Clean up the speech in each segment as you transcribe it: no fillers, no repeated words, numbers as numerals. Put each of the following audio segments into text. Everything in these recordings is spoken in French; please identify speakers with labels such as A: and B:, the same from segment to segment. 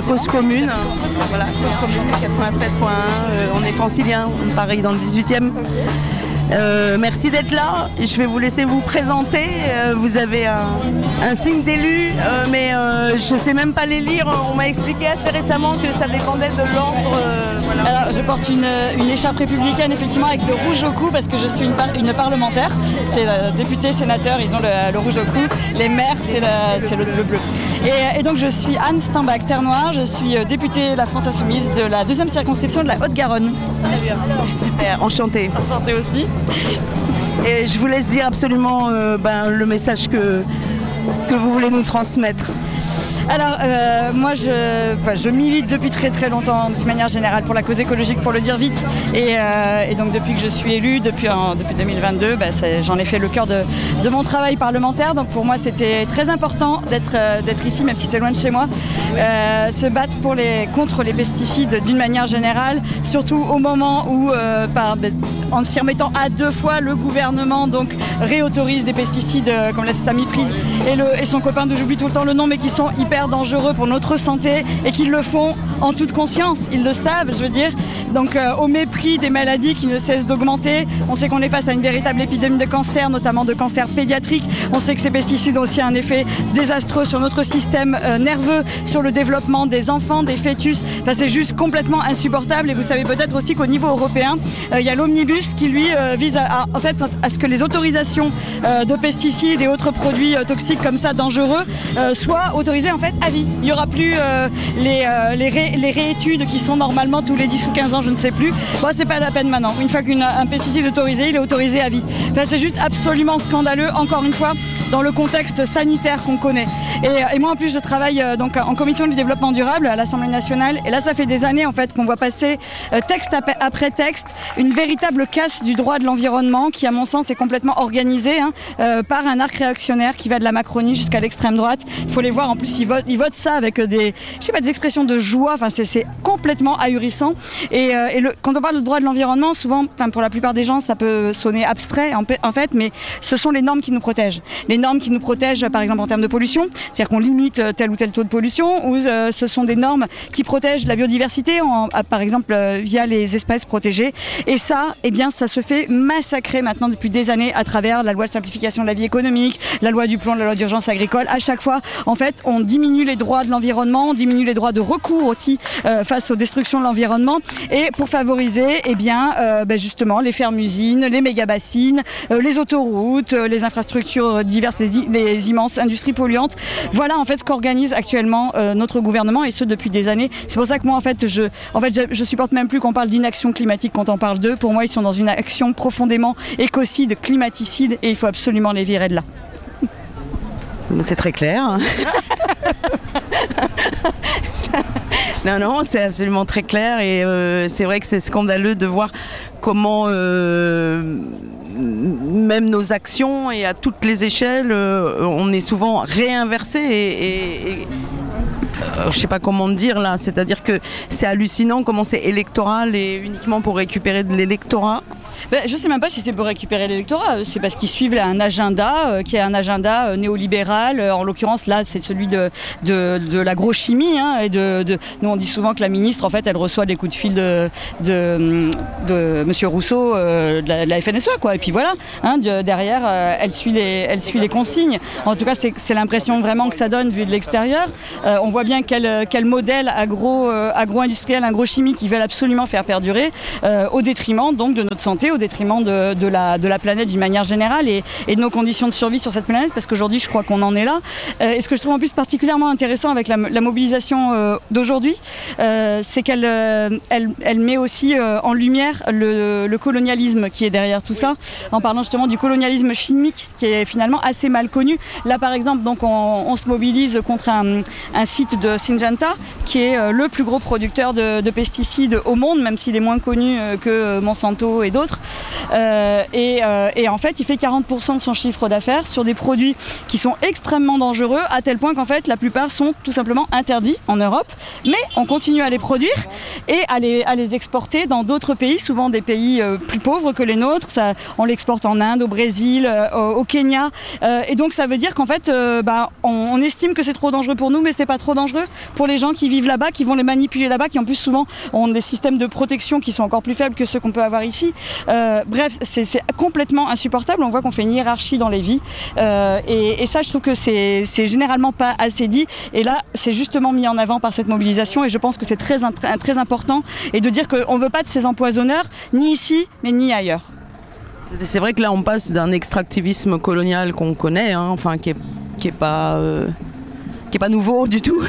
A: cause commune. Voilà, cause commune 93.1. On est franciliens, pareil dans le 18e. Merci d'être là. Je vais vous laisser vous présenter. Vous avez un signe d'élu, mais je ne sais même pas les lire. On m'a expliqué assez récemment que ça dépendait de l'ordre.
B: Voilà. Alors, je porte une écharpe républicaine, effectivement, avec le rouge au cou, parce que je suis une parlementaire. C'est député, sénateur, ils ont le rouge au cou. Les maires, c'est le bleu. Et donc, je suis Anne Steinbach-Ternoir. Je suis députée de la France Insoumise de la 2e circonscription de la Haute-Garonne.
A: Super, enchantée.
B: Enchantée aussi.
A: Et je vous laisse dire absolument le message que vous voulez nous transmettre.
B: Alors, moi, je milite depuis très très longtemps, de manière générale, pour la cause écologique, pour le dire vite. Et donc, depuis que je suis élue, depuis 2022, j'en ai fait le cœur de mon travail parlementaire. Donc, pour moi, c'était très important d'être ici, même si c'est loin de chez moi. Se battre contre les pesticides d'une manière générale, surtout au moment où, en s'y remettant à 2 fois, le gouvernement donc réautorise des pesticides comme l'acétamipride et son copain, dont j'oublie tout le temps le nom, mais qui sont hyper dangereux pour notre santé et qu'ils le font en toute conscience, ils le savent, je veux dire. Donc au mépris des maladies qui ne cessent d'augmenter, on sait qu'on est face à une véritable épidémie de cancer, notamment de cancer pédiatrique. On sait que ces pesticides ont aussi un effet désastreux sur notre système nerveux, sur le développement des enfants, des fœtus. Enfin, c'est juste complètement insupportable. Et vous savez peut-être aussi qu'au niveau européen, il y a l'omnibus qui lui vise à ce que les autorisations de pesticides et autres produits toxiques comme ça dangereux soient autorisées en fait à vie. Il n'y aura plus les réétudes qui sont normalement tous les 10 ou 15 ans, je ne sais plus. Bon, c'est pas la peine maintenant. Une fois qu'un pesticide est autorisé, il est autorisé à vie. Enfin, c'est juste absolument scandaleux, encore une fois, dans le contexte sanitaire qu'on connaît. Et moi, en plus, je travaille donc en commission du développement durable à l'Assemblée nationale. Et là, ça fait des années, en fait, qu'on voit passer texte après texte une véritable casse du droit de l'environnement qui, à mon sens, est complètement organisée par un arc réactionnaire qui va de la Macronie jusqu'à l'extrême droite. Il faut les voir. En plus, ils votent ça avec des expressions de joie. Enfin, c'est complètement ahurissant. Et quand on parle de droit de l'environnement, souvent, pour la plupart des gens, ça peut sonner abstrait, en fait, mais ce sont les normes qui nous protègent. Les normes qui nous protègent, par exemple, en termes de pollution, c'est-à-dire qu'on limite tel ou tel taux de pollution, ou ce sont des normes qui protègent la biodiversité, par exemple, via les espèces protégées. Et ça, ça se fait massacrer maintenant depuis des années à travers la loi de simplification de la vie économique, la loi du plomb, la loi d'urgence agricole. À chaque fois, en fait, on diminue les droits de l'environnement, on diminue les droits de recours aussi face aux destructions de l'environnement, et pour favoriser, justement, les fermes-usines, les méga-bassines, les autoroutes, les infrastructures diverses, les immenses industries polluantes. Voilà, en fait, ce qu'organise actuellement notre gouvernement, et ce depuis des années. C'est pour ça que moi, je supporte même plus qu'on parle d'inaction climatique quand on parle d'eux. Pour moi, ils sont dans une action profondément écocide, climaticide, et il faut absolument les virer de là.
A: C'est très clair. Non, c'est absolument très clair, et c'est vrai que c'est scandaleux de voir comment même nos actions, et à toutes les échelles, on est souvent réinversé et je ne sais pas comment dire là, c'est-à-dire que c'est hallucinant comment c'est électoral et uniquement pour récupérer de l'électorat.
B: Je ne sais même pas si c'est pour récupérer l'électorat, c'est parce qu'ils suivent un agenda qui est un agenda néolibéral. En l'occurrence, là, c'est celui de l'agrochimie. Nous, on dit souvent que la ministre, en fait, elle reçoit des coups de fil de Monsieur Rousseau, de la FNSEA, quoi. Et puis voilà, derrière, elle suit les consignes. En tout cas, c'est l'impression vraiment que ça donne vu de l'extérieur. On voit bien quel modèle agro-industriel, agrochimique ils veulent absolument faire perdurer, au détriment donc de notre santé, au détriment de la planète d'une manière générale et de nos conditions de survie sur cette planète, parce qu'aujourd'hui je crois qu'on en est là. Et ce que je trouve en plus particulièrement intéressant avec la mobilisation d'aujourd'hui, c'est qu'elle met aussi en lumière le colonialisme qui est derrière tout ça, en parlant justement du colonialisme chimique qui est finalement assez mal connu. Là par exemple, donc on se mobilise contre un site de Syngenta qui est le plus gros producteur de pesticides au monde, même s'il est moins connu que Monsanto et d'autres. Et en fait, il fait 40% de son chiffre d'affaires sur des produits qui sont extrêmement dangereux, à tel point qu'en fait, la plupart sont tout simplement interdits en Europe. Mais on continue à les produire et à les exporter dans d'autres pays, souvent des pays plus pauvres que les nôtres. On l'exporte en Inde, au Brésil, au Kenya. Et donc, ça veut dire qu'en fait, on estime que c'est trop dangereux pour nous, mais c'est pas trop dangereux pour les gens qui vivent là-bas, qui vont les manipuler là-bas, qui en plus souvent ont des systèmes de protection qui sont encore plus faibles que ceux qu'on peut avoir ici. Bref, c'est complètement insupportable. On voit qu'on fait une hiérarchie dans les vies. Et ça, je trouve que c'est généralement pas assez dit. Et là, c'est justement mis en avant par cette mobilisation. Et je pense que c'est très important. Et de dire qu'on ne veut pas de ces empoisonneurs, ni ici, mais ni ailleurs.
A: C'est vrai que là, on passe d'un extractivisme colonial qu'on connaît, qui est pas nouveau du tout,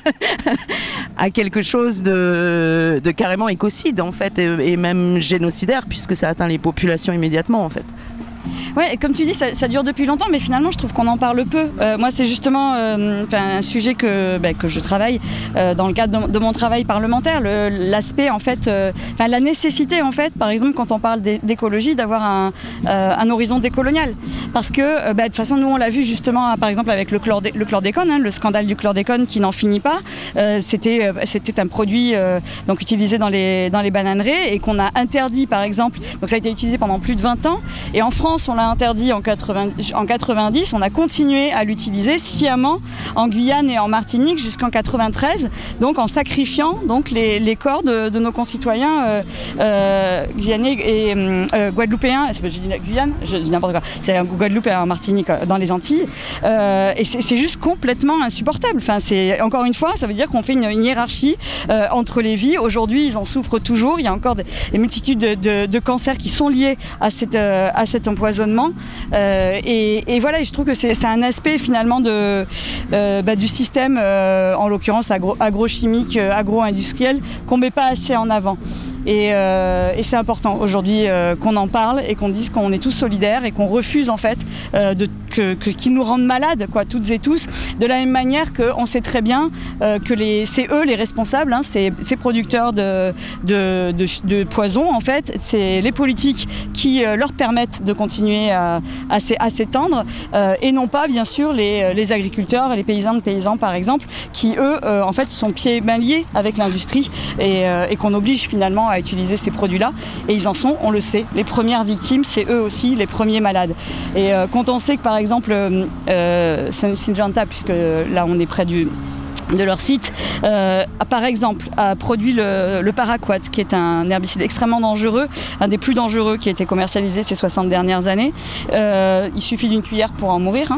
A: à quelque chose de carrément écocide en fait, et même génocidaire, puisque ça atteint les populations immédiatement en fait.
B: Ouais, comme tu dis, ça dure depuis longtemps, mais finalement, je trouve qu'on en parle peu. Moi, c'est justement un sujet que je travaille dans le cadre de mon travail parlementaire. L'aspect, en fait, la nécessité, en fait, par exemple, quand on parle d'écologie, d'avoir un horizon décolonial. Parce que, de toute façon, nous, on l'a vu justement, par exemple, avec le chlordécone, le scandale du chlordécone qui n'en finit pas. C'était un produit donc utilisé dans les bananeraies et qu'on a interdit, par exemple. Donc, ça a été utilisé pendant plus de 20 ans. Et en France, on l'a interdit en 90, on a continué à l'utiliser sciemment en Guyane et en Martinique jusqu'en 93, donc en sacrifiant donc les corps de nos concitoyens guyanais et guadeloupéens. J'ai dit Guyane, je dis n'importe quoi. C'est en Guadeloupe et en Martinique dans les Antilles. Et c'est juste complètement insupportable. Enfin, encore une fois, ça veut dire qu'on fait une hiérarchie entre les vies. Aujourd'hui, ils en souffrent toujours. Il y a encore des multitudes de cancers qui sont liés à cet empoisonnement. Et voilà, je trouve que c'est un aspect finalement du système, en l'occurrence agrochimique, agro-industriel, qu'on ne met pas assez en avant. Et c'est important aujourd'hui qu'on en parle et qu'on dise qu'on est tous solidaires et qu'on refuse en fait qu'ils nous rendent malades, quoi, toutes et tous. De la même manière qu'on sait très bien que c'est eux les responsables, ces producteurs de poison en fait, c'est les politiques qui leur permettent de continuer à s'étendre et non pas bien sûr les agriculteurs et les paysans par exemple qui eux en fait sont pieds et mains liés avec l'industrie et qu'on oblige finalement à utiliser ces produits-là. Et ils en sont, on le sait, les premières victimes, c'est eux aussi les premiers malades. Et quand on sait que par exemple Syngenta, puisque là on est près de leur site, par exemple, a produit le paraquat, qui est un herbicide extrêmement dangereux, un des plus dangereux qui a été commercialisé ces 60 dernières années. Il suffit d'une cuillère pour en mourir.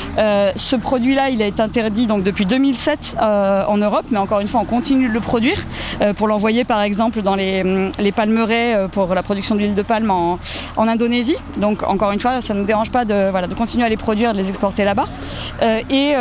B: Ce produit-là, il a été interdit donc, depuis 2007 en Europe, mais encore une fois, on continue de le produire pour l'envoyer par exemple dans les palmeraies pour la production d'huile de palme en Indonésie. Donc encore une fois, ça ne nous dérange pas de continuer à les produire, de les exporter là-bas. Et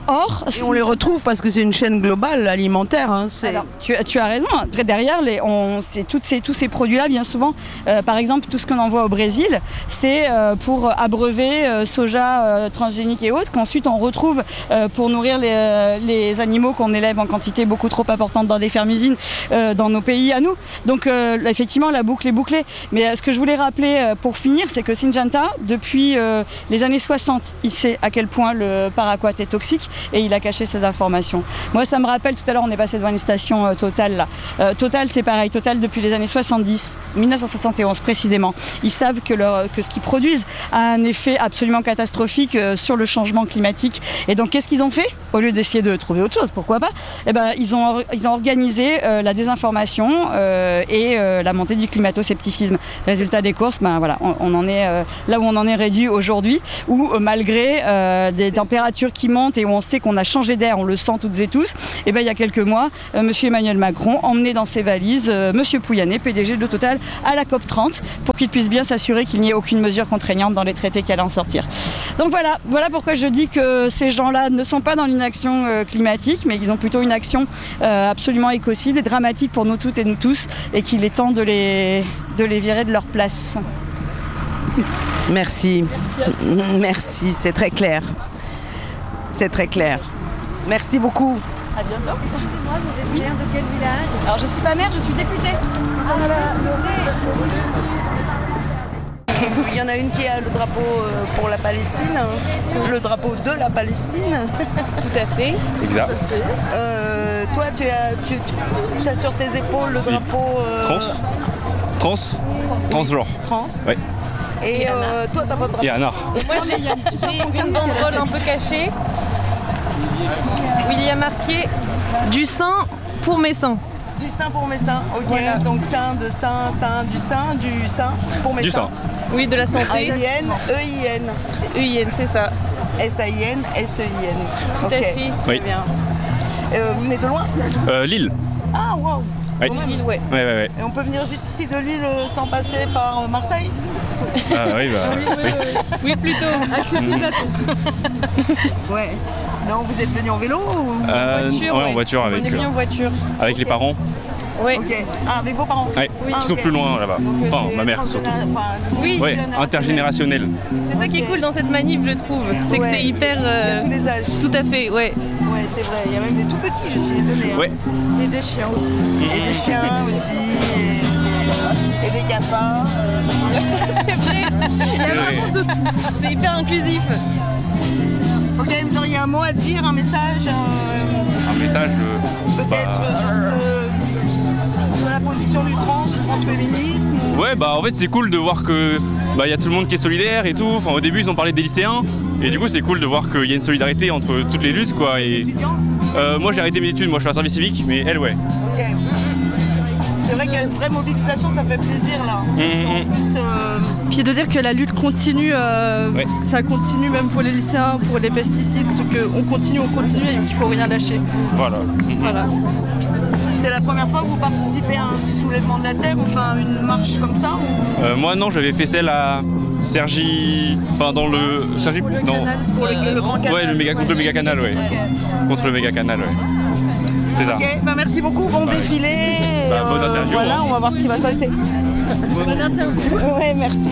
B: on
A: les retrouve parce que c'est une chaîne globale alimentaire.
B: Alors, tu as raison. Après, derrière, tous ces produits-là, bien souvent, par exemple, tout ce qu'on envoie au Brésil, c'est pour abreuver soja transgénique et autres, qu'ensuite on retrouve pour nourrir les animaux qu'on élève en quantité beaucoup trop importante dans des fermes-usines dans nos pays à nous. Donc, effectivement, la boucle est bouclée. Mais ce que je voulais rappeler pour finir, c'est que Syngenta, depuis les années 60, il sait à quel point le paraquat est toxique et il a caché ces informations. Moi, ça me rappelle, tout à l'heure, on est passé devant une station Total. Là. Total, c'est pareil. Total, depuis les années 70, 1971 précisément, ils savent que ce qu'ils produisent a un effet absolument catastrophique sur le changement climatique. Et donc, qu'est-ce qu'ils ont fait? Au lieu d'essayer de trouver autre chose, pourquoi pas, ils ont organisé la désinformation et la montée du climato-scepticisme. Résultat des courses, on en est là où on en est réduit aujourd'hui, où malgré des températures qui montent et où on sait qu'on a changé d'air, on le sent toutes et tous, il y a quelques mois, M. Emmanuel Macron emmenait dans ses valises M. Pouyanné, PDG de Total, à la COP30 pour qu'il puisse bien s'assurer qu'il n'y ait aucune mesure contraignante dans les traités qui allaient en sortir. Donc voilà pourquoi je dis que ces gens-là ne sont pas dans l'inaction climatique, mais ils ont plutôt une action absolument écocide et dramatique pour nous toutes et nous tous, et qu'il est temps de les virer de leur place.
A: Merci. Merci, c'est très clair. C'est très clair. Merci beaucoup.
B: À bientôt.
C: Excusez-moi, vous êtes maire de quel village?
B: Alors je suis pas maire, je suis députée.
A: Il y en a une qui a le drapeau pour la Palestine, le drapeau de la Palestine.
C: Tout à fait.
D: Exact.
A: Toi, tu as sur tes épaules le drapeau...
D: Transgenre.
A: Trans.
D: Ouais.
A: Et toi, t'as pas de drapeau.
D: Et Anar.
C: Moi, j'ai une banderole un peu cachée où il y a marqué « Du sein pour mes seins ».
A: Du sein pour mes seins, ok.
C: Voilà.
A: Donc sein de sein, du sein pour mes
D: Du
A: seins.
D: sein.
C: Oui, de la santé.
A: A-I-N, E-I-N.
C: EIN, c'est ça.
A: S-A-I-N, S-E-I-N.
C: Tout à fait.
A: Très
D: Oui.
A: bien. Vous venez de loin?
D: Lille.
A: Ah, waouh.
D: Oui.
A: Quand même.
C: Lille, ouais.
D: Ouais.
A: Et on peut venir jusqu'ici de Lille sans passer par Marseille?
D: Ah oui, bah.
C: Oui, plutôt. Accessible à tous.
A: Ouais. Non, vous êtes venu en vélo ou...
C: Voiture,
D: ouais, en voiture
C: On est venu en voiture.
D: avec les parents.
C: Ouais.
A: Ok. Ah, avec vos parents?
D: Ouais.
A: Ah,
D: Qui sont
A: ok.
D: plus loin là-bas.
A: Donc,
D: Enfin,
A: c'est
D: ma mère surtout.
C: Oui.
D: Ouais, intergénérationnel.
C: C'est ça qui est cool dans cette manif, je trouve. C'est que
A: Ouais.
C: c'est hyper...
A: Il y a tous les âges.
C: Tout à fait, ouais.
A: Ouais, c'est vrai. Il y a même des tout petits, je suis étonnée. Hein.
D: Ouais.
C: Et des chiens aussi.
A: Et des chiens aussi. Et des cafards.
C: C'est vrai. Il y a vraiment de tout. C'est hyper inclusif.
A: Ok, vous auriez un mot à dire, un message
D: Un message.
A: peut-être de la position du transféminisme ou...
D: Ouais, bah en fait c'est cool de voir que y a tout le monde qui est solidaire et tout. Enfin, au début ils ont parlé des lycéens et du coup c'est cool de voir qu'il y a une solidarité entre toutes les luttes quoi. Et
A: étudiants.
D: moi j'ai arrêté mes études, moi je fais un service civique, mais elle ouais.
A: Ok. C'est vrai qu'il y a une vraie mobilisation, ça fait plaisir là. En plus,
E: Puis de dire que la lutte continue,
D: Ouais.
E: ça continue même pour les lycéens, pour les pesticides, qu'on continue et qu'il ne faut rien lâcher.
D: Voilà.
E: Voilà.
A: c'est la première fois que vous participez à un soulèvement de la terre, enfin une marche comme ça ou...
D: Moi non, j'avais fait celle à Cergy, enfin dans le Cergy,
E: Pour le
D: non.
E: canal.
A: Pour le grand canal.
D: Ouais, contre le méga canal, ouais.
A: Ok.
D: Contre le méga canal, ouais. C'est ça.
A: Ok, bah merci beaucoup, bon défilé.
D: Bah, bonne interview,
A: Voilà,
D: hein.
A: on va voir ce qui va se passer.
E: Bonne interview.
A: Ouais, merci.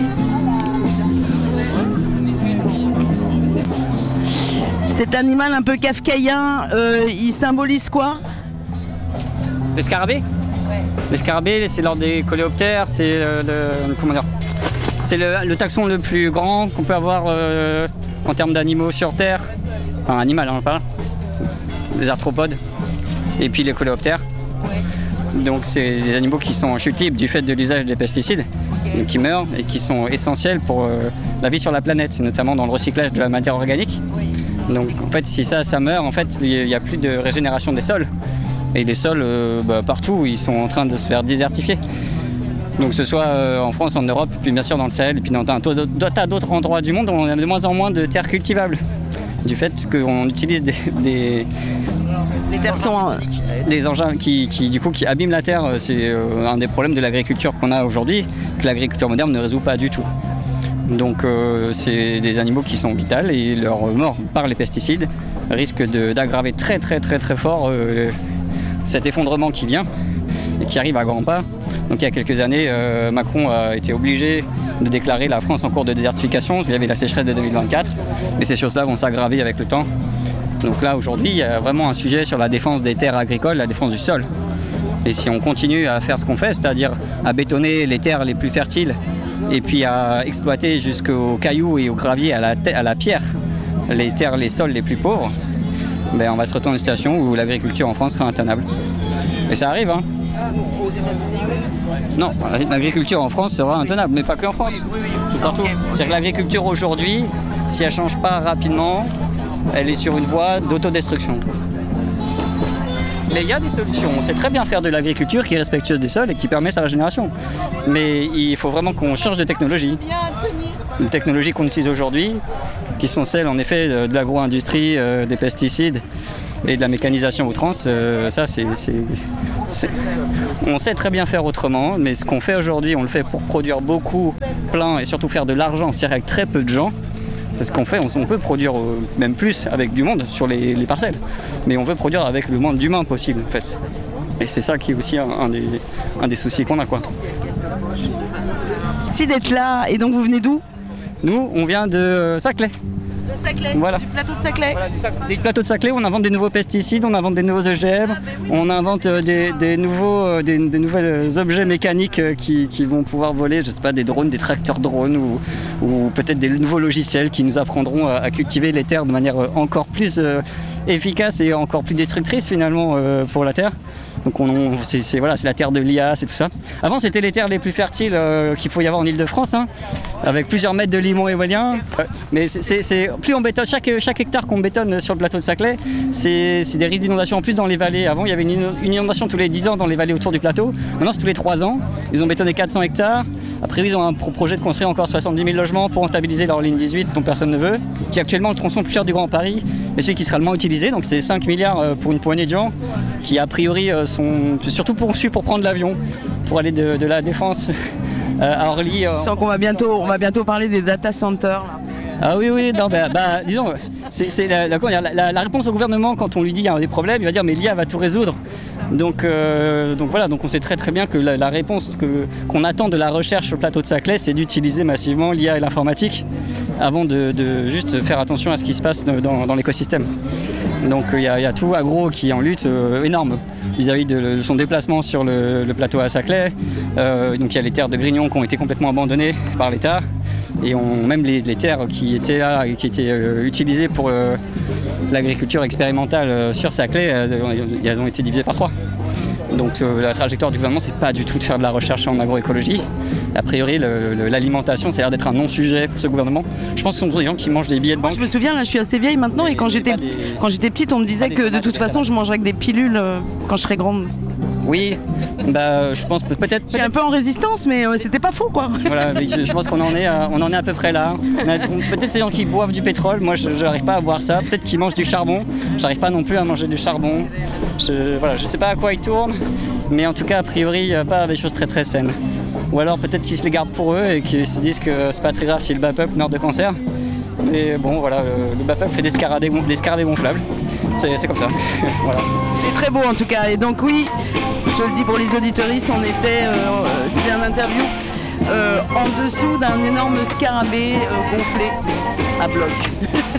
A: Cet animal un peu kafkaïen, il symbolise quoi?
F: L'escarabée. L'escarabée, c'est l'ordre des coléoptères, c'est c'est le taxon le plus grand qu'on peut avoir en termes d'animaux sur Terre. Enfin, animal, on parle. Les arthropodes. Et puis les coléoptères. Donc c'est des animaux qui sont en chute libre du fait de l'usage des pesticides, donc qui meurent et qui sont essentiels pour la vie sur la planète, notamment dans le recyclage de la matière organique. Donc en fait, si ça meurt, en fait, il n'y a plus de régénération des sols. Et les sols, partout, ils sont en train de se faire désertifier. Donc que ce soit en France, en Europe, puis bien sûr dans le Sahel, et puis dans un tas d'autres endroits du monde, on a de moins en moins de terres cultivables. Du fait qu'on utilise des
A: terres sont...
F: des engins qui abîment la terre. C'est un des problèmes de l'agriculture qu'on a aujourd'hui, que l'agriculture moderne ne résout pas du tout. Donc c'est des animaux qui sont vitaux et leur mort par les pesticides risque d'aggraver très très très très fort cet effondrement qui vient et qui arrive à grands pas. Donc il y a quelques années, Macron a été obligé de déclarer la France en cours de désertification. Il y avait la sécheresse de 2024 et ces choses-là vont s'aggraver avec le temps. Donc là aujourd'hui, il y a vraiment un sujet sur la défense des terres agricoles, la défense du sol. Et si on continue à faire ce qu'on fait, c'est-à-dire à bétonner les terres les plus fertiles et puis à exploiter jusqu'aux cailloux et aux graviers, à la pierre, les sols les plus pauvres, ben on va se retrouver dans une situation où l'agriculture en France sera intenable. Et ça arrive, hein. Non, l'agriculture en France sera intenable, mais pas que en France, c'est partout. C'est-à-dire que l'agriculture aujourd'hui, si elle ne change pas rapidement, elle est sur une voie d'autodestruction. Mais il y a des solutions. On sait très bien faire de l'agriculture qui est respectueuse des sols et qui permet sa régénération. Mais il faut vraiment qu'on change de technologie. Les technologies qu'on utilise aujourd'hui, qui sont celles en effet de l'agro-industrie, des pesticides et de la mécanisation outrance, ça on sait très bien faire autrement, mais ce qu'on fait aujourd'hui, on le fait pour produire beaucoup, plein et surtout faire de l'argent, c'est-à-dire avec très peu de gens. Parce qu'on fait, on peut produire même plus avec du monde sur les parcelles, mais on veut produire avec le moins d'humains possible en fait. Et c'est ça qui est aussi un des soucis qu'on a, quoi.
A: Merci d'être là. Et donc vous venez d'où?
F: Nous, on vient de Saclay.
A: De Saclay,
F: Voilà.
A: du plateau de Saclay.
F: Voilà, des plateaux de Saclay, on invente des nouveaux pesticides, on invente des nouveaux OGM, on invente des nouvelles objets mécaniques qui vont pouvoir voler, je sais pas, des drones, des tracteurs drones ou peut-être des nouveaux logiciels qui nous apprendront à cultiver les terres de manière encore plus efficace et encore plus destructrice finalement pour la terre. Donc c'est la terre de l'IA, c'est tout ça. Avant c'était les terres les plus fertiles qu'il faut y avoir en Ile-de-France, hein, avec plusieurs mètres de limon éolien. Mais c'est plus on bétonne, chaque hectare qu'on bétonne sur le plateau de Saclay, c'est des risques d'inondation en plus dans les vallées. Avant il y avait une inondation tous les 10 ans dans les vallées autour du plateau. Maintenant c'est tous les 3 ans. Ils ont bétonné 400 hectares. Après ils ont un projet de construire encore 70 000 logements pour rentabiliser leur ligne 18 dont personne ne veut, qui est actuellement le tronçon le plus cher du Grand Paris et celui qui sera le moins utilisé. Donc c'est 5 milliards pour une poignée de gens qui a priori sont surtout conçus pour prendre l'avion, pour aller de la Défense à Orly.
A: Je sens qu'on va bientôt parler des data centers. Là.
F: Ah oui, non, disons, c'est la réponse au gouvernement quand on lui dit qu'il y a des problèmes, il va dire mais l'IA va tout résoudre. Donc voilà, donc on sait très bien que la réponse qu'on attend de la recherche au plateau de Saclay, c'est d'utiliser massivement l'IA et l'informatique avant de juste faire attention à ce qui se passe dans l'écosystème. Donc il y a tout Agro qui est en lutte énorme vis-à-vis de son déplacement sur le plateau à Saclay. Donc il y a les terres de Grignon qui ont été complètement abandonnées par l'État. Et même les terres qui étaient là et qui étaient utilisées pour l'agriculture expérimentale sur Saclay, elles ont été divisées par 3. Donc la trajectoire du gouvernement, c'est pas du tout de faire de la recherche en agroécologie. A priori, l'alimentation, ça a l'air d'être un non-sujet pour ce gouvernement. Je pense que ce sont des gens qui mangent des billets de banque.
A: Je me souviens, là, je suis assez vieille maintenant, et quand j'étais petite, on me disait que de toute façon, je mangerais que des pilules quand je serais grande.
F: Oui, je pense peut-être.
A: Je suis un peu en résistance, mais c'était pas faux, quoi.
F: Voilà, mais je pense qu'on en est à peu près là. Peut-être ces gens qui boivent du pétrole, moi je n'arrive pas à boire ça. Peut-être qu'ils mangent du charbon, j'arrive pas non plus à manger du charbon. Je sais pas à quoi ils tournent, mais en tout cas a priori pas des choses très très saines. Ou alors peut-être qu'ils se les gardent pour eux et qu'ils se disent que c'est pas très grave si le BAPUP meurt de cancer. Mais bon voilà, le BAPUP fait des scarabées gonflables. C'est comme ça. Voilà.
A: C'est très beau en tout cas. Et donc oui, je le dis pour les auditeuristes, c'était une interview en dessous d'un énorme scarabée gonflé à bloc.